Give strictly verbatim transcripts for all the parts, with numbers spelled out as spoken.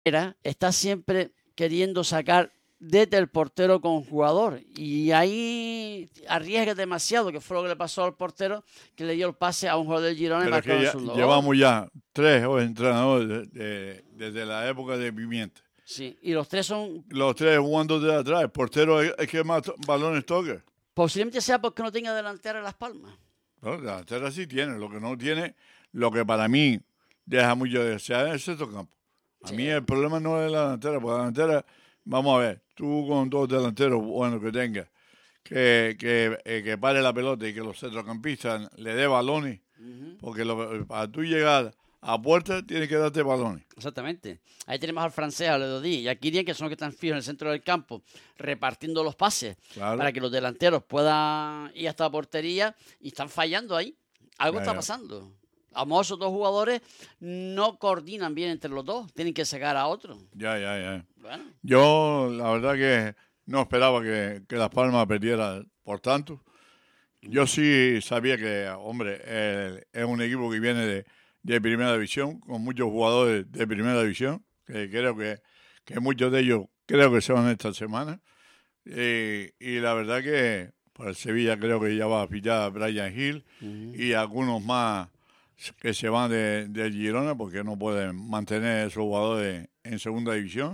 Era, está siempre queriendo sacar desde el portero con jugador y ahí arriesga demasiado, que fue lo que le pasó al portero, que le dio el pase a un jugador del Girona y Pero es marcó que el ya, segundo llevamos gol. ya tres entrenadores de, de, desde la época de Pimienta. Sí, y los tres son... Los tres jugando de atrás. El portero es, es que más to- balones toque. Posiblemente sea porque no tenga delantera en Las Palmas. No, la delantera sí tiene. Lo que no tiene, lo que para mí deja mucho de desear es el centrocampo. A Sí, mí el problema no es la delantera, porque la delantera, vamos a ver, tú con dos delanteros buenos que tengas, que, que, eh, que pare la pelota y que los centrocampistas le dé balones, uh-huh. porque lo, para tú llegar a puerta tienes que darte balones. Exactamente. Ahí tenemos al francés, a Ledodí y a Kirian, que son los que están fijos en el centro del campo, repartiendo los pases Claro. para que los delanteros puedan ir hasta la portería y están fallando ahí. Algo Ya, está ya. pasando. A lo mejor esos dos jugadores no coordinan bien entre los dos, tienen que sacar a otro. Ya, ya, ya. Bueno, Yo, la verdad que no esperaba que, que Las Palmas perdiera por tanto. Yo sí sabía que, hombre, eh, es un equipo que viene de, de primera división, con muchos jugadores de primera división, que creo que, que muchos de ellos creo que se van esta semana. Y, y la verdad que por el Sevilla creo que ya va a fichar a Brian Hill uh-huh. y algunos más que se van de, de Girona porque no pueden mantener esos jugadores en segunda división.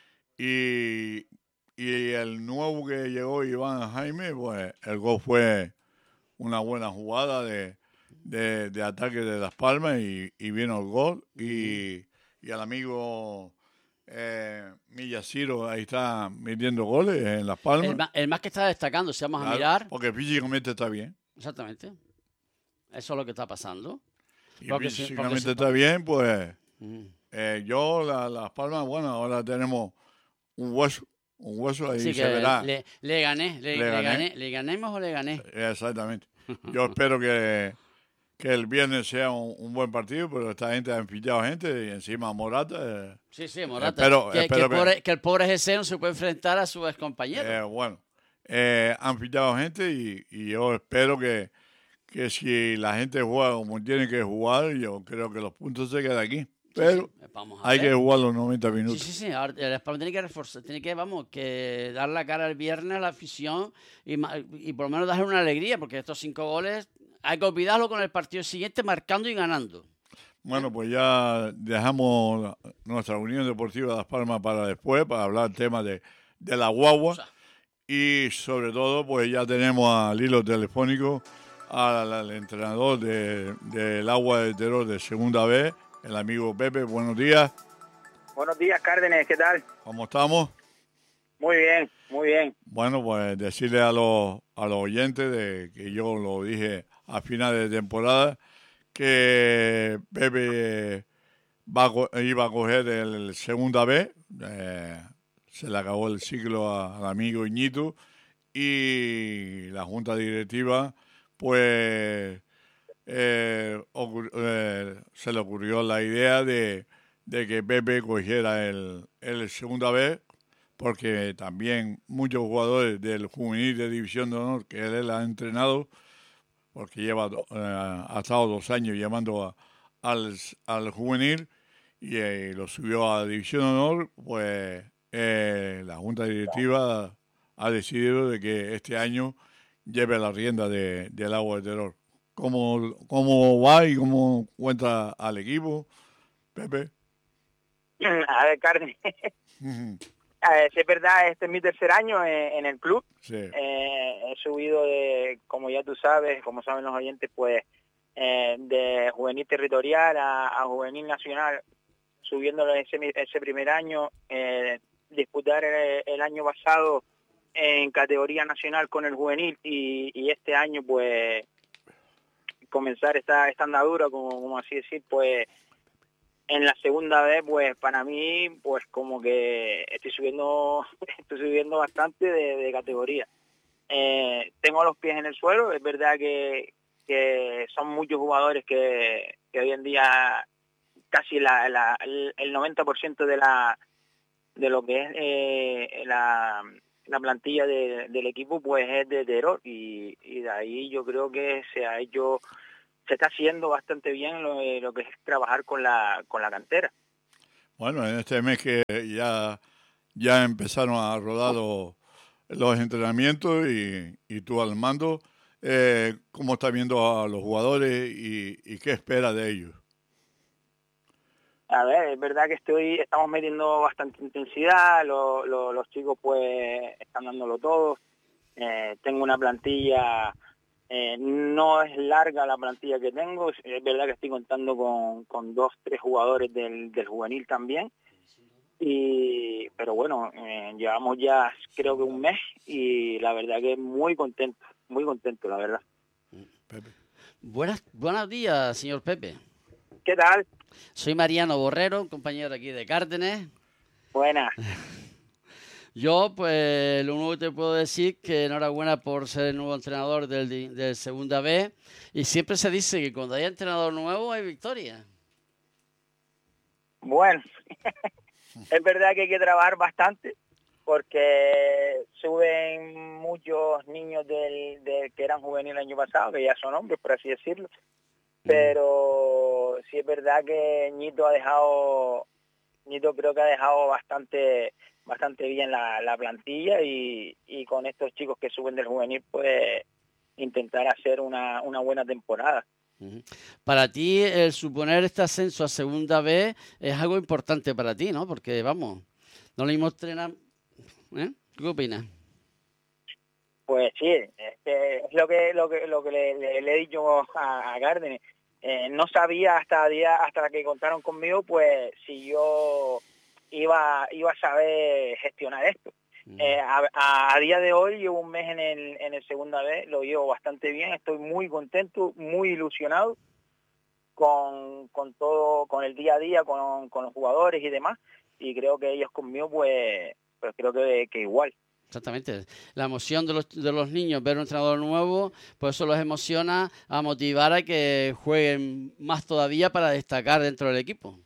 Y, y el nuevo que llegó, Iván Jaime, pues el gol fue una buena jugada de, de, de ataque de Las Palmas y, y vino el gol. Y, y al amigo eh, Millaciro ahí está metiendo goles en Las Palmas. El más, el más que está destacando, si vamos Claro, a mirar. porque físicamente está bien. Exactamente. Eso es lo que está pasando. Y Porque físicamente si, porque está si, bien, pues uh-huh. eh, yo, la, Las Palmas, bueno, ahora tenemos un hueso. Un hueso ahí Sí, se que verá. le, le gané, le, Le le gané. gané, le ganemos o le gané. Exactamente. Yo espero que, que el viernes sea un, un buen partido, pero esta gente ha pillado gente y encima Morata. Eh, Sí, sí, Morata. Espero, que, espero que, el pobre, que el pobre G C no se puede enfrentar a su ex compañero. Eh, bueno, eh, han pillado gente y, y yo espero que, que si la gente juega como tiene que jugar, yo creo que los puntos se quedan aquí. Pero sí, sí. Vamos a hay ver. que jugar los noventa minutos. Sí, sí, sí. Ahora, el Español tiene que reforzar, tiene que, vamos, que dar la cara el viernes a la afición y, y por lo menos darle una alegría, porque estos cinco goles hay que olvidarlo con el partido siguiente marcando y ganando. Bueno, pues ya dejamos nuestra Unión Deportiva de Las Palmas para después, para hablar temas de, de la guagua. O sea, y sobre todo, pues ya tenemos al hilo telefónico al, al entrenador del de, Agua de Terror de Segunda B, el amigo Pepe. Buenos días. Buenos días, Cárdenes, ¿qué tal? ¿Cómo estamos? Muy bien, muy bien. Bueno, pues decirle a los, a los oyentes de que yo lo dije a finales de temporada, que Pepe va a, iba a coger el Segunda B, eh, se le acabó el ciclo a, al amigo Iñito y la junta directiva pues eh, ocur, eh, se le ocurrió la idea de, de que Pepe cogiera el, el Segunda B, porque también muchos jugadores del juvenil de División de Honor que él ha entrenado, porque lleva eh, ha estado dos años llamando a, al, al juvenil y eh, lo subió a División de Honor, pues eh, la junta directiva ha decidido de que este año lleve la rienda de, del Agua de Terror. ¿Cómo, ¿Cómo va y cómo cuenta al equipo, Pepe? A ver, Cárdenes. A ver, si es verdad, este es mi tercer año en, en el club. Sí. Eh, he subido de, como ya tú sabes, como saben los oyentes, pues eh, de juvenil territorial a, a juvenil nacional, subiéndolo ese, ese primer año, eh, disputar el, el año pasado en categoría nacional con el juvenil y, y este año pues comenzar esta, esta andadura, como, como así decir, pues en la segunda vez, pues para mí, pues como que estoy subiendo, estoy subiendo bastante de, de categoría. Eh, tengo los pies en el suelo, es verdad que, que son muchos jugadores que, que hoy en día casi la, la, el noventa por ciento de la de lo que es eh, la, la plantilla de, del equipo pues es de Terror y, y de ahí yo creo que se ha hecho se está haciendo bastante bien lo, lo que es trabajar con la con la cantera. Bueno, en este mes que ya, ya empezaron a rodar los, los entrenamientos y, y tú al mando, eh, ¿cómo estás viendo a los jugadores y, y qué espera de ellos? A ver, es verdad que estoy, estamos metiendo bastante intensidad, lo, lo, los chicos pues están dándolo todo. Eh, tengo una plantilla, eh, no es larga la plantilla que tengo, es verdad que estoy contando con, con dos, tres jugadores del, del juvenil también. Y, pero bueno, eh, llevamos ya creo que un mes y la verdad que muy contento, muy contento la verdad. Pepe. Buenas, buenos días, señor Pepe. ¿Qué tal? Soy Mariano Borrero, compañero aquí de Cárdenas. Buenas. Yo, pues, lo único que te puedo decir que enhorabuena por ser el nuevo entrenador del, del Segunda B. Y siempre se dice que cuando hay entrenador nuevo hay victoria. Bueno, es verdad que hay que trabajar bastante porque suben muchos niños del, del que eran juveniles el año pasado, que ya son hombres, por así decirlo. Pero sí es verdad que Ñito ha dejado, Ñito creo que ha dejado bastante bastante bien la, la plantilla y, y con estos chicos que suben del juvenil pues intentar hacer una, una buena temporada. Para ti el suponer este ascenso a Segunda B es algo importante para ti, ¿no? Porque vamos, no le hemos entrenado. ¿Eh? ¿Qué opinas? Pues sí, este, es lo que lo que lo que le, le, le he dicho a, a Cárdenas. Eh, no sabía hasta día hasta que contaron conmigo, pues si yo iba iba a saber gestionar esto. Mm. Eh, a, a día de hoy llevo un mes en el en el Segunda B, lo llevo bastante bien, estoy muy contento, muy ilusionado con, con todo, con el día a día, con, con los jugadores y demás, y creo que ellos conmigo, pues, pues creo que, que igual. Exactamente. La emoción de los, de los niños, ver un entrenador nuevo, pues eso los emociona a motivar a que jueguen más todavía para destacar dentro del equipo.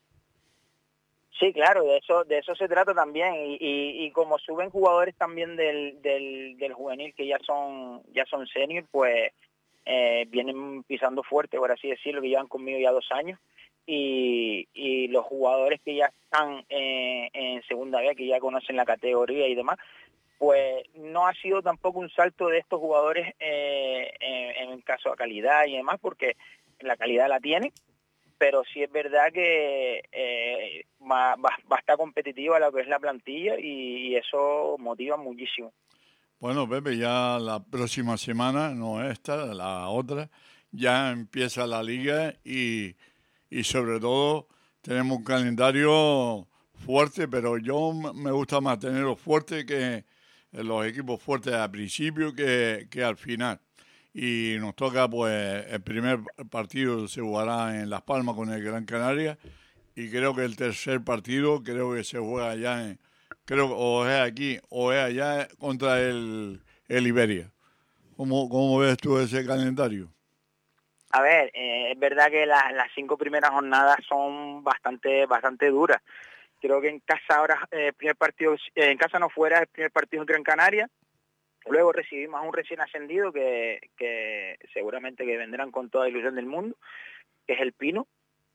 Sí, claro, de eso de eso se trata también. Y, y, y como suben jugadores también del, del, del juvenil que ya son ya son senior, pues eh, vienen pisando fuerte, por así decirlo, que llevan conmigo ya dos años. Y, y los jugadores que ya están eh, en Segunda B, que ya conocen la categoría y demás, pues no ha sido tampoco un salto de estos jugadores eh, en, en caso a calidad y demás, porque la calidad la tienen, pero sí es verdad que eh, va, va, va a estar competitiva lo que es la plantilla y, y eso motiva muchísimo. Bueno, Pepe, ya la próxima semana, no esta, la otra, ya empieza la liga y, y sobre todo tenemos un calendario fuerte, pero yo me gusta más tenerlo fuerte que los equipos fuertes al principio que, que al final. Y nos toca, pues, el primer partido se jugará en Las Palmas con el Gran Canaria y creo que el tercer partido creo que se juega allá en, creo o es aquí o es allá contra el, el Iberia. ¿Cómo, ¿Cómo ves tú ese calendario? A ver, eh, es verdad que la, las cinco primeras jornadas son bastante bastante duras. Creo que en casa ahora el eh, primer partido, eh, en casa no fuera el primer partido en Gran Canaria. Luego recibimos a un recién ascendido que, que seguramente que vendrán con toda la ilusión del mundo, que es el Pino.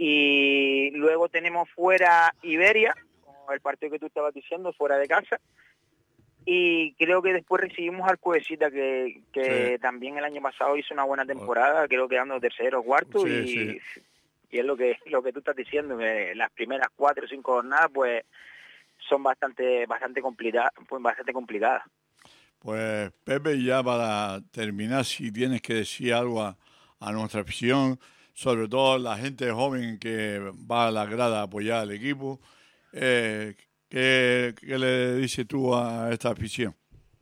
Y luego tenemos fuera Iberia, como el partido que tú estabas diciendo, fuera de casa. Y creo que después recibimos al Cuevesita, que, que sí. también el año pasado hizo una buena temporada, creo que quedando tercero o cuarto. Sí, y, sí. y es lo que lo que tú estás diciendo, que las primeras cuatro o cinco jornadas pues son bastante bastante complicadas, pues bastante complicadas. Pues Pepe, ya para terminar, si tienes que decir algo a, a nuestra afición, sobre todo la gente joven que va a la grada a apoyar al equipo, eh, ¿qué, ¿qué le dices tú a esta afición?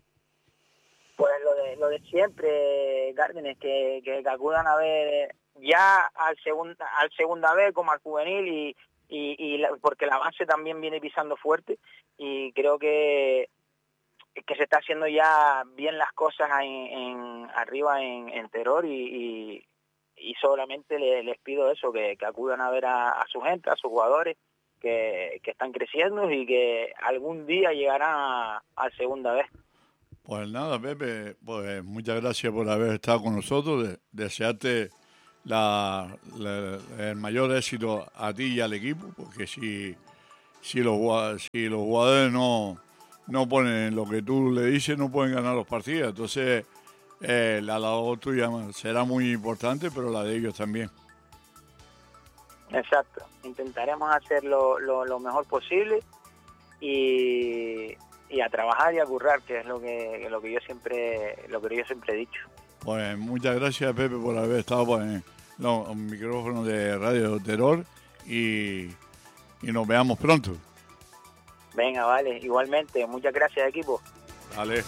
Pues lo de lo de siempre, Cárdenas, que, que, que acudan a ver ya al segunda al segunda vez como al juvenil y, y, y la, porque la base también viene pisando fuerte y creo que que se está haciendo ya bien las cosas en, en arriba en, en Terror y, y, y solamente le, les pido eso, que, que acudan a ver a, a su gente, a sus jugadores que, que están creciendo y que algún día llegarán a, a segunda vez. Pues nada, Pepe, pues muchas gracias por haber estado con nosotros, de, desearte la, la, el mayor éxito a ti y al equipo, porque si si los, jugad- si los jugadores no, no ponen lo que tú le dices, no pueden ganar los partidos. Entonces, eh, la labor tuya será muy importante, pero la de ellos también. Exacto, intentaremos hacer lo, lo, lo mejor posible y, y a trabajar y a currar, que es lo que lo que yo siempre lo que yo siempre he dicho. Pues muchas gracias, Pepe, por haber estado pues, en los micrófonos de Radio Terror y, y nos veamos pronto. Venga, vale, igualmente, muchas gracias, equipo. Vale.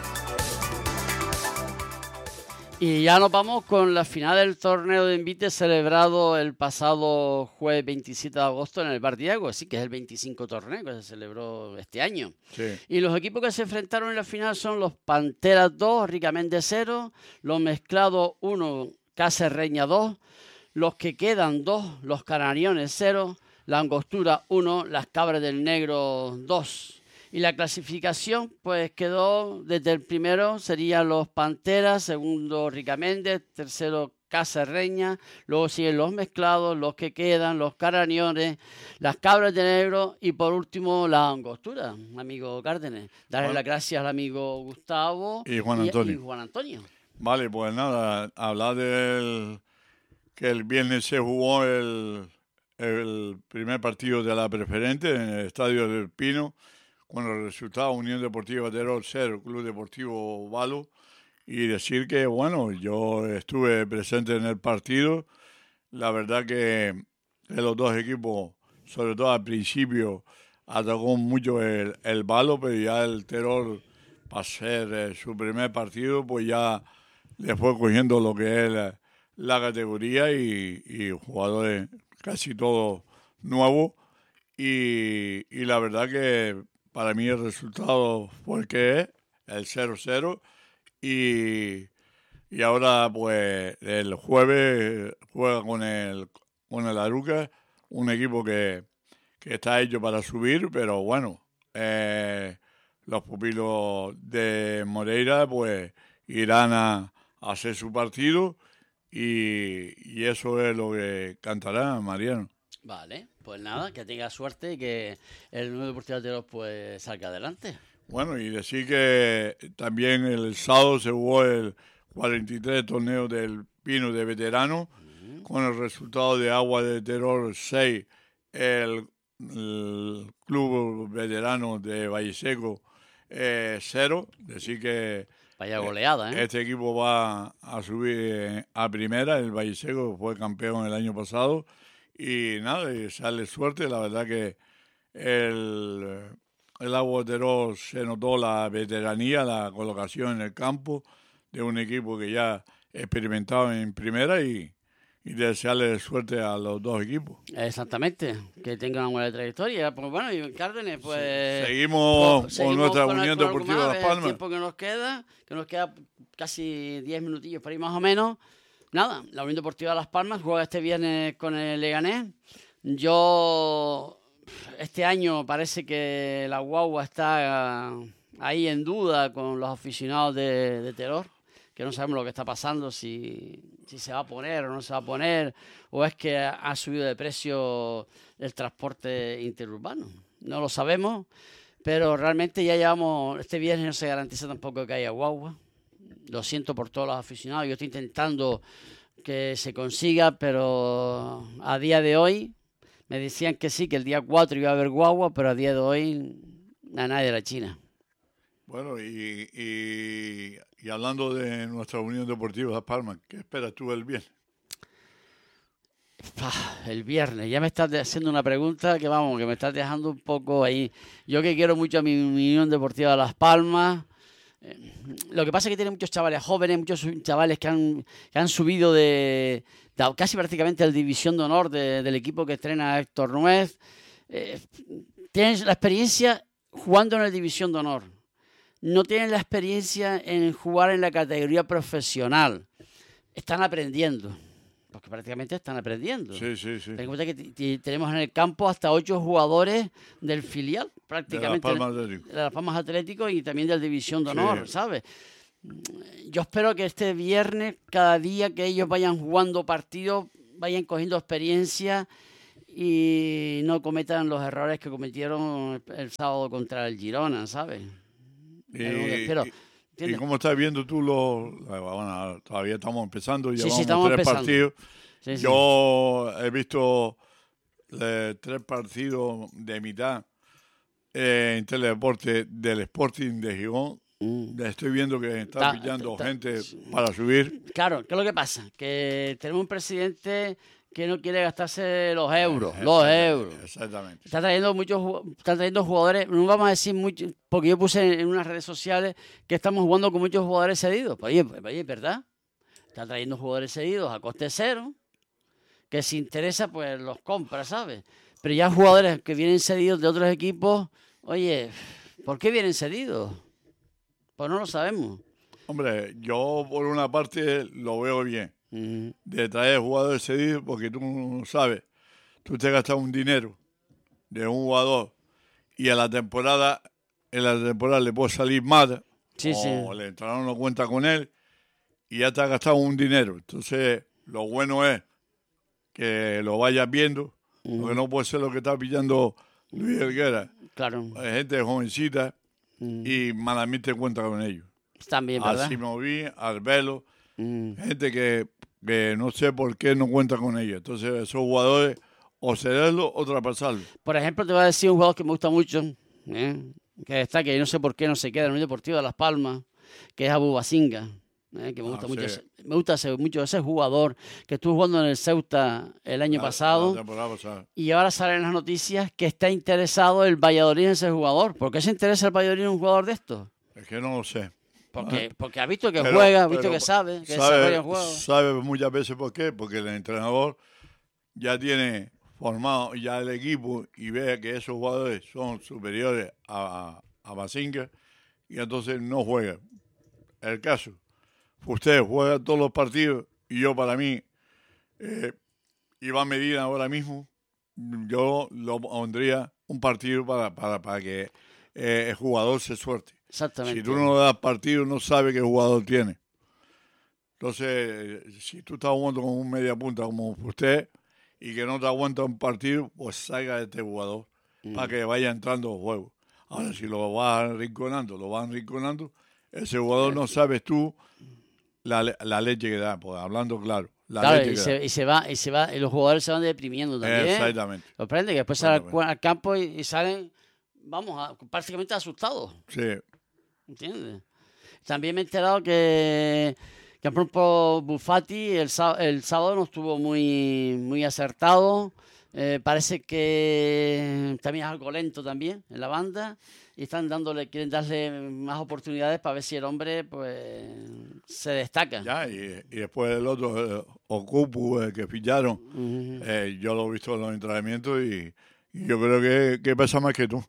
Y ya nos vamos con la final del torneo de Invite celebrado el pasado jueves veintisiete de agosto en el Bar Diego, así que es el veinticinco torneo que se celebró este año. Sí. Y los equipos que se enfrentaron en la final son los Panteras dos, Ricamente cero, los Mezclados uno, Cacerreña dos, los que quedan dos, los Canariones cero, la Angostura uno, las Cabras del Negro dos. Y la clasificación pues quedó desde el primero, serían los Panteras, segundo Ricamente, tercero Cacerreña, luego siguen los Mezclados, los que quedan, los Canariones, las Cabras de Negro y por último la Angostura, amigo Cárdenas. Darle Bueno. las gracias al amigo Gustavo Y Juan Antonio. y Juan Antonio. Vale, pues nada, hablar del que el viernes se jugó el, el primer partido de la preferente en el Estadio del Pino, con el resultado Unión Deportiva Terror cero, Club Deportivo Valo, y decir que, bueno, yo estuve presente en el partido, la verdad que de los dos equipos, sobre todo al principio, atacó mucho el, el Valo, pero ya el Terror, para ser eh, su primer partido, pues ya le fue cogiendo lo que es la, la categoría y, y jugadores casi todos nuevos, y, y la verdad que para mí el resultado fue el que es, el cero cero, y, y ahora pues el jueves juega con el, con el Aruca, un equipo que, que está hecho para subir, pero bueno, eh, los pupilos de Moreira pues irán a, a hacer su partido y, y eso es lo que cantará Mariano. Vale, pues nada, que tenga suerte y que el Nuevo Deportivo Teros pues salga adelante. Bueno, y decir que también el sábado se jugó el cuarenta y tres torneo del Pino de veteranos, uh-huh. con el resultado de Agua de Terror seis, el, el Club Veterano de Valle Seco eh, cero, decir que vaya goleada, ¿eh? Este equipo va a subir a primera, el Valle Seco fue campeón el año pasado, y nada, y sale suerte, la verdad que el, el Agua de Terror se notó la veteranía, la colocación en el campo de un equipo que ya experimentaba en primera y, y desearle suerte a los dos equipos. Exactamente, que tengan una buena trayectoria. Pues bueno, y Cárdenas, pues... Sí, seguimos, pues, con seguimos nuestra con Unión el, Deportiva con Las Palmas. El tiempo que nos queda, que nos queda casi diez minutillos por ahí más o menos. Nada, la Unión Deportiva Las Palmas juega este viernes con el Leganés. Yo, este año parece que la guagua está ahí en duda con los aficionados de, de Terror, que no sabemos lo que está pasando, si, si se va a poner o no se va a poner, o es que ha subido de precio el transporte interurbano. No lo sabemos, pero realmente ya llevamos, este viernes no se garantiza tampoco que haya guagua. Lo siento por todos los aficionados, yo estoy intentando que se consiga, pero a día de hoy me decían que sí, que el día cuatro iba a haber guagua, pero a día de hoy a nadie de la China. Bueno, y, y, y hablando de nuestra Unión Deportiva Las Palmas, ¿qué esperas tú el viernes? Ah, el viernes, ya me estás haciendo una pregunta que vamos, que me estás dejando un poco ahí. Yo que quiero mucho a mi Unión Deportiva Las Palmas. Eh, lo que pasa es que tiene muchos chavales jóvenes, muchos chavales que han, que han subido de, de casi prácticamente a la división de honor de, del equipo que entrena Héctor Nuez. Eh, tienen la experiencia jugando en la división de honor. No tienen la experiencia en jugar en la categoría profesional. Están aprendiendo. Porque prácticamente están aprendiendo. Sí, sí, sí. Ten en cuenta que t- t- tenemos en el campo hasta ocho jugadores del filial, prácticamente. De Las Palmas Atlético. De Las Palmas Atlético y también de la División de Honor, Sí. ¿sabes? Yo espero que este viernes, cada día que ellos vayan jugando partidos, vayan cogiendo experiencia y no cometan los errores que cometieron el sábado contra el Girona, ¿sabes? Y, Espero, y, ¿Y cómo estás viendo tú los...? Bueno, todavía estamos empezando, llevamos sí, sí, estamos tres empezando. partidos. Sí, sí. Yo he visto eh, tres partidos de mitad eh, en Teledeporte del Sporting de Gijón. Mm. Estoy viendo que están ta, pillando ta, ta, gente para subir. Claro, ¿qué es lo que pasa? Que tenemos un presidente que no quiere gastarse los euros, eh, los euros. Exactamente. Está trayendo muchos, está trayendo jugadores, no vamos a decir mucho, porque yo puse en unas redes sociales que estamos jugando con muchos jugadores cedidos. Pues oye, pues, oye, ¿verdad? Está trayendo jugadores cedidos a coste cero, que si interesa, pues los compra, ¿sabes? Pero ya jugadores que vienen cedidos de otros equipos, oye, ¿por qué vienen cedidos? Pues no lo sabemos. Hombre, yo por una parte lo veo bien. Uh-huh. De traer jugadores cedidos, porque tú no sabes, tú te gastas un dinero de un jugador y a la temporada, en la temporada le puede salir mal, sí, o sí. le entrarán no cuenta con él y ya te has gastado un dinero. Entonces, lo bueno es que lo vayas viendo, uh-huh. porque no puede ser lo que está pillando Luis Helguera. Claro. Hay gente jovencita uh-huh. y malamente cuenta con ellos. También, ¿verdad? Así me vi, Arbelo, uh-huh. gente que, que no sé por qué no cuenta con ellos. Entonces, esos jugadores, o cederlos o traspasarlos. Por ejemplo, te voy a decir un jugador que me gusta mucho, ¿eh? que destaca, y no sé por qué no se queda en el Unión Deportivo de Las Palmas, que es Abu Basinga. Eh, que me gusta, ah, mucho, sí. ese, me gusta ese, mucho ese jugador que estuvo jugando en el Ceuta el año la, pasado la y ahora salen las noticias que está interesado el Valladolid en ese jugador. ¿Por qué se interesa el Valladolid en un jugador de estos? Es que no lo sé. Porque, porque ha visto que pero, juega, ha visto que sabe, que sabe, el juego. Sabe muchas veces por qué, porque el entrenador ya tiene formado ya el equipo y ve que esos jugadores son superiores a, a, a Basinga y entonces no juega. El caso, usted juega todos los partidos y yo para mí, eh, Iván Medina ahora mismo, yo lo pondría un partido para, para, para que eh, el jugador se suelte. Exactamente. Si tú no le das partido, no sabes qué jugador tiene. Entonces, si tú estás jugando con un media punta como usted y que no te aguanta un partido, pues salga de este jugador mm. para que vaya entrando al juego. Ahora, si lo vas arrinconando, lo vas arrinconando, ese jugador no sabes tú la, la leche que da, pues hablando claro. La claro, leche y, que se, da. y se va, y se va, y los jugadores se van deprimiendo también. Exactamente. Sorprende que después salen al, al campo y, y salen, vamos, a, prácticamente asustados. Sí. ¿Entiendes? También me he enterado que, que por ejemplo, Buffati el, el sábado no estuvo muy, muy acertado. Eh, parece que también es algo lento también en la banda y están dándole, quieren darle más oportunidades para ver si el hombre pues se destaca. Ya, y, y después el otro, eh, Okupu, eh, que ficharon, uh-huh. eh, yo lo he visto en los entrenamientos y, y yo creo que, que pesa más que tú.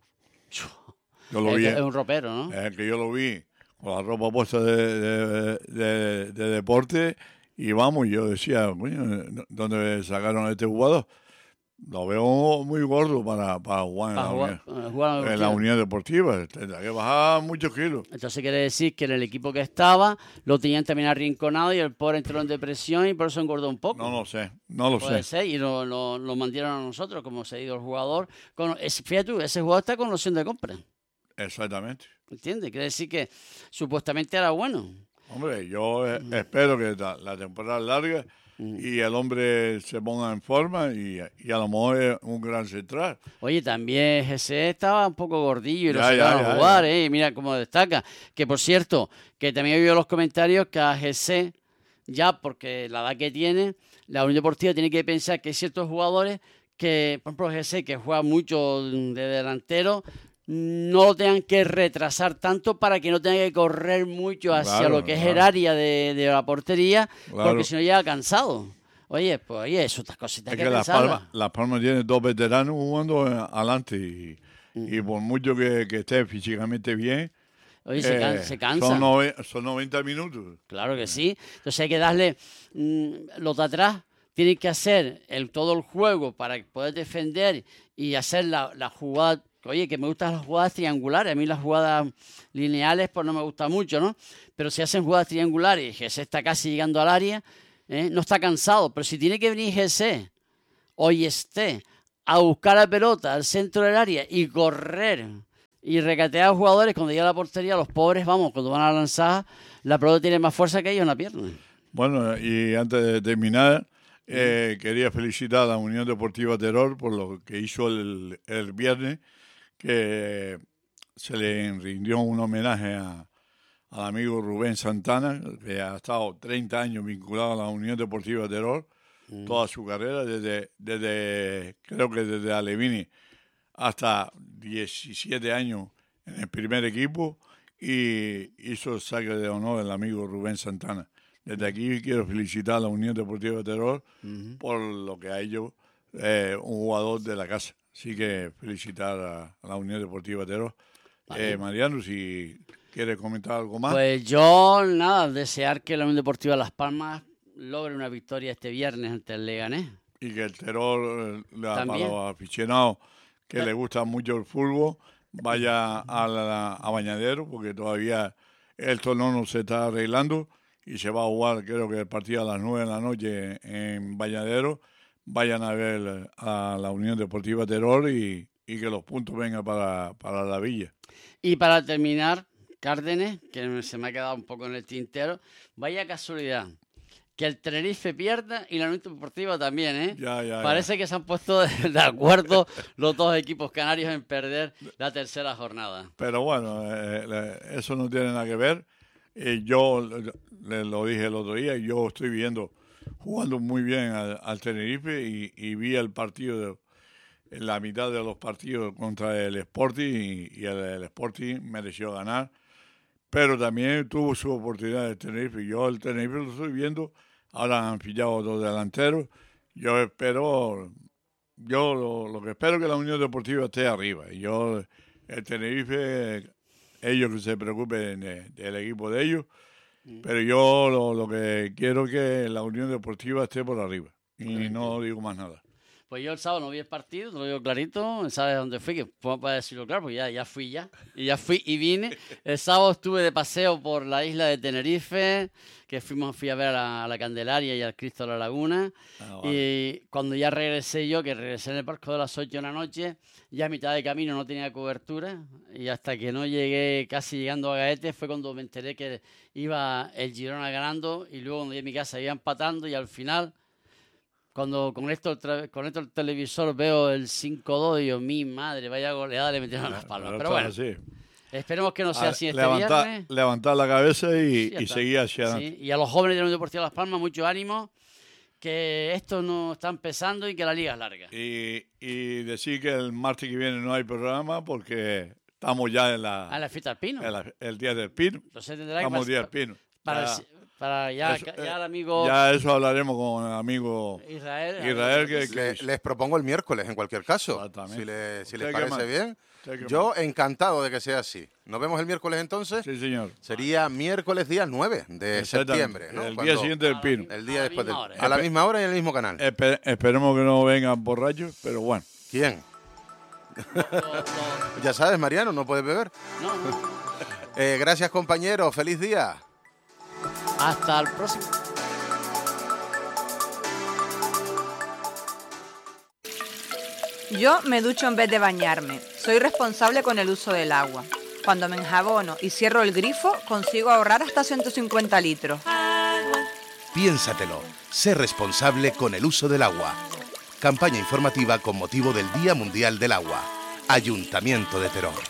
Yo lo es, vi. Es un ropero, ¿no? Es que yo lo vi con la ropa puesta de, de, de, de deporte y vamos, yo decía, ¿dónde sacaron a este jugador? Lo veo muy gordo para, para jugar, para en, jugar, la unión, jugar en la Unión Deportiva. Tendrá que bajar muchos kilos. Entonces quiere decir que en el equipo que estaba lo tenían también arrinconado y el pobre entró en depresión y por eso engordó un poco. No lo sé, no lo Puede sé. Ser, y lo, lo, lo mandaron a nosotros como cedido el jugador. Con, es, fíjate tú, ese jugador está con opción de compra. Exactamente. ¿Entiendes? Quiere decir que supuestamente era bueno. Hombre, yo eh, mm. espero que la, la temporada larga mm. y el hombre se ponga en forma y, y a lo mejor es un gran central. Oye, también G C estaba un poco gordillo y ya, lo sacaron ya, a jugar, ya. ¿eh? Mira cómo destaca. Que por cierto, que también he oído los comentarios que a G C, ya porque la edad que tiene, la Unión Deportiva tiene que pensar que hay ciertos jugadores que, por ejemplo, G C, que juega mucho de delantero, no lo tengan que retrasar tanto para que no tenga que correr mucho hacia claro, lo que claro. es el área de, de la portería, claro. porque si no llega cansado. Oye, pues oye, eso estas cositas es que, que Las pensarlas. Palmas, Las Palmas tiene dos veteranos jugando adelante y, mm. y por mucho que, que esté físicamente bien, oye, se, can, eh, se cansa. Son, nove, son noventa minutos. Claro que sí. Entonces hay que darle mmm, los de atrás. Tienen que hacer el, todo el juego para poder defender y hacer la, la jugada. Oye, que me gustan las jugadas triangulares. A mí las jugadas lineales pues no me gustan mucho, ¿no? Pero si hacen jugadas triangulares y G C está casi llegando al área, ¿eh? No está cansado. Pero si tiene que venir G C, hoy esté, a buscar la pelota al centro del área y correr y recatear a jugadores cuando llega a la portería, los pobres, vamos, cuando van a lanzar, la pelota tiene más fuerza que ellos en la pierna. Bueno, y antes de terminar, eh, quería felicitar a la Unión Deportiva Terror por lo que hizo el, el viernes, que se le rindió un homenaje a, al amigo Rubén Santana, que ha estado treinta años vinculado a la Unión Deportiva Terror, mm. toda su carrera, desde, desde creo que desde Alevini hasta diecisiete años en el primer equipo, y hizo el saque de honor el amigo Rubén Santana. Desde aquí quiero felicitar a la Unión Deportiva Terror uh-huh. por lo que ha hecho eh, un jugador de la casa. Así que felicitar a, a la Unión Deportiva Terror. Vale. Eh, Mariano, si quieres comentar algo más. Pues yo, nada, desear que la Unión Deportiva Las Palmas logre una victoria este viernes ante el Leganés. Y que el Terror, la, para los aficionados que les gusta mucho el fútbol, vaya a, la, a Bañadero, porque todavía el torneo no se está arreglando. Y se va a jugar, creo que el partido a las nueve de la noche en Bañadero. Vayan a ver a la Unión Deportiva Terror y, y que los puntos vengan para, para la villa. Y para terminar, Cárdenas, que se me ha quedado un poco en el tintero, vaya casualidad, que el Tenerife pierda y la Unión Deportiva también, ¿eh? Ya, ya, Parece ya. que se han puesto de, de acuerdo los dos equipos canarios en perder la tercera jornada. Pero bueno, eh, eso no tiene nada que ver. Eh, yo le lo dije el otro día, yo estoy viendo, jugando muy bien al, al Tenerife y, y vi el partido, de, en la mitad de los partidos contra el Sporting y, y el, el Sporting mereció ganar, pero también tuvo su oportunidad el Tenerife. Yo el Tenerife lo estoy viendo, ahora han pillado dos delanteros, yo espero, yo lo, lo que espero es que la Unión Deportiva esté arriba, y yo el Tenerife... ellos que se preocupen de, del equipo de ellos, mm. pero yo lo, lo que quiero es que la Unión Deportiva esté por arriba, y sí, no digo más nada. Pues yo el sábado no vi el partido, te lo digo clarito, ¿sabes dónde fui? Que puedo para decirlo claro, pues ya, ya fui ya, y ya fui y vine. El sábado estuve de paseo por la isla de Tenerife, que fuimos, fui a ver a la, a la Candelaria y al Cristo de la Laguna, ah, vale. Y cuando ya regresé yo, que regresé en el barco de las ocho de la noche, ya a mitad de camino no tenía cobertura, y hasta que no llegué, casi llegando a Gaete, fue cuando me enteré que iba el Girona ganando, y luego cuando llegué a mi casa iba empatando, y al final... Cuando conecto el, conecto el televisor veo el cinco dos y digo, mi madre, vaya goleada le metieron a Las Palmas. Pero bueno, así. Esperemos que no sea así este levantar, viernes. Levantar la cabeza y, sí, y seguir hacia adelante. Sí. Y a los jóvenes de la Unión Deportiva Las Palmas, mucho ánimo, que esto no está empezando y que la liga es larga. Y, y decir que el martes que viene no hay programa porque estamos ya en la... ¿A la fiesta del Pino? La, el Día del Pino. Entonces tendrá estamos que día del Pino. Para ya. el, Para ya, eso, ya el amigo... Ya eso hablaremos con el amigo Israel. Israel que, que... Le, les propongo el miércoles, en cualquier caso. Si, le, si les parece bien. Yo más? encantado de que sea así. ¿Nos vemos el miércoles entonces? Sí, señor. Sería miércoles día nueve de septiembre, ¿no? El Cuando, día siguiente del Pino. El día después del hora, A la misma hora y en el mismo canal. Esper esperemos que no vengan borrachos, pero bueno. ¿Quién? No, no. Ya sabes, Mariano, no puedes beber. No, no. eh, gracias, compañero. Feliz día. Hasta el próximo. Yo me ducho en vez de bañarme. Soy responsable con el uso del agua. Cuando me enjabono y cierro el grifo, consigo ahorrar hasta ciento cincuenta litros. Piénsatelo. Sé responsable con el uso del agua. Campaña informativa con motivo del Día Mundial del Agua. Ayuntamiento de Teror.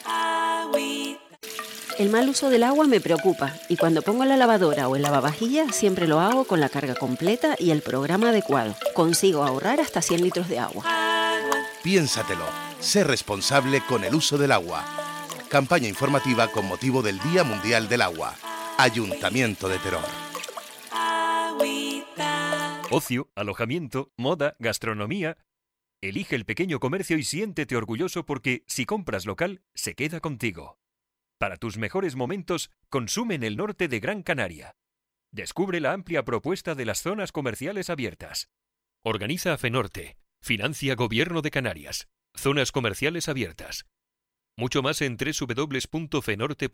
El mal uso del agua me preocupa y cuando pongo la lavadora o el lavavajillas siempre lo hago con la carga completa y el programa adecuado. Consigo ahorrar hasta cien litros de agua. Piénsatelo. Sé responsable con el uso del agua. Campaña informativa con motivo del Día Mundial del Agua. Ayuntamiento de Teror. Ocio, alojamiento, moda, gastronomía. Elige el pequeño comercio y siéntete orgulloso porque si compras local, se queda contigo. Para tus mejores momentos, consume en el norte de Gran Canaria. Descubre la amplia propuesta de las zonas comerciales abiertas. Organiza FENORTE. Financia Gobierno de Canarias. Zonas comerciales abiertas. Mucho más en doble u doble u doble u punto fenorte